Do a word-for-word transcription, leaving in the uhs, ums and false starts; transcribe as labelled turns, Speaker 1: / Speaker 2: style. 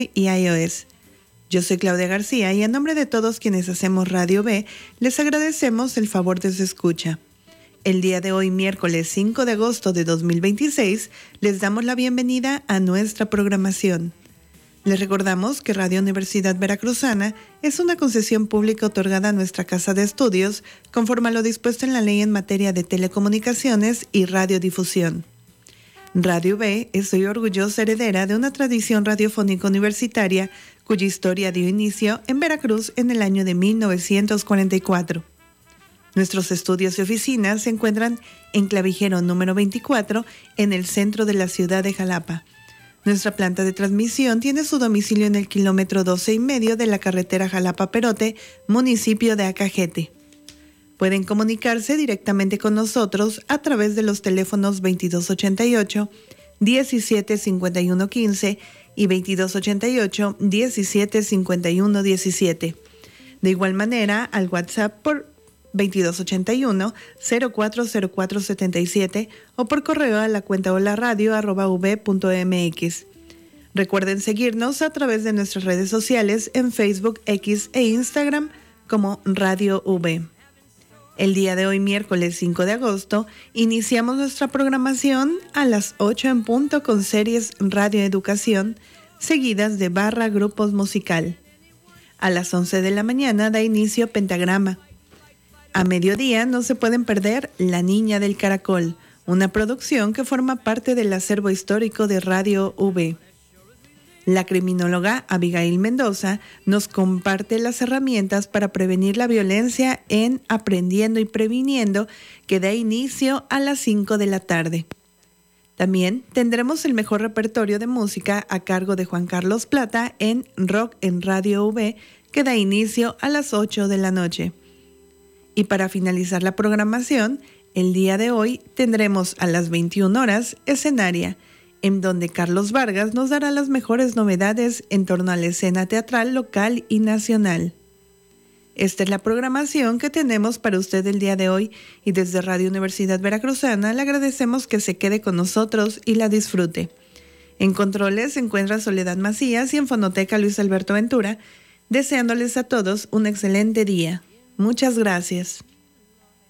Speaker 1: y iOS. Yo soy Claudia García y en nombre de todos quienes hacemos Radio B, les agradecemos el favor de su escucha. El día de hoy, miércoles cinco de agosto de dos mil veintiséis, les damos la bienvenida a nuestra programación. Les recordamos que Radio Universidad Veracruzana es una concesión pública otorgada a nuestra casa de estudios conforme a lo dispuesto en la ley en materia de telecomunicaciones y radiodifusión. Radio B es hoy orgullosa heredera de una tradición radiofónica universitaria cuya historia dio inicio en Veracruz en el año de mil novecientos cuarenta y cuatro. Nuestros estudios y oficinas se encuentran en Clavijero número veinticuatro, en el centro de la ciudad de Jalapa. Nuestra planta de transmisión tiene su domicilio en el kilómetro doce y medio de la carretera Jalapa-Perote, municipio de Acajete. Pueden comunicarse directamente con nosotros a través de los teléfonos veintidós ochenta y ocho, diecisiete cincuenta y uno quince y veintidós ochenta y ocho, diecisiete cincuenta y uno diecisiete. De igual manera, al WhatsApp por veintidós ochenta y uno, cero cuatro cero cuatro setenta y siete o por correo a la cuenta holaradio arroba v punto m x. Recuerden seguirnos a través de nuestras redes sociales en Facebook, X e Instagram como Radio V. El día de hoy, miércoles cinco de agosto, iniciamos nuestra programación a las ocho en punto con series Radio Educación, seguidas de barra grupos musical. A las once de la mañana da inicio Pentagrama. A mediodía no se pueden perder La Niña del Caracol, una producción que forma parte del acervo histórico de Radio V. La criminóloga Abigail Mendoza nos comparte las herramientas para prevenir la violencia en Aprendiendo y Previniendo, que da inicio a las cinco de la tarde. También tendremos el mejor repertorio de música a cargo de Juan Carlos Plata en Rock en Radio V, que da inicio a las ocho de la noche. Y para finalizar la programación, el día de hoy tendremos a las veintiuna horas Escenaria, en donde Carlos Vargas nos dará las mejores novedades en torno a la escena teatral local y nacional. Esta es la programación que tenemos para usted el día de hoy y desde Radio Universidad Veracruzana le agradecemos que se quede con nosotros y la disfrute. En controles se encuentra Soledad Macías y en Fonoteca Luis Alberto Ventura, deseándoles a todos un excelente día. Muchas gracias.